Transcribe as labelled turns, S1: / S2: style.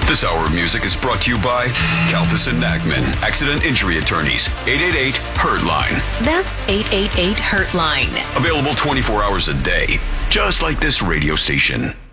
S1: This hour of music is brought to you by Kalfas and Nachman, Accident Injury Attorneys, 888-HURT-LINE.
S2: That's 888-HURT-LINE.
S1: Available 24 hours a day, just like this radio station.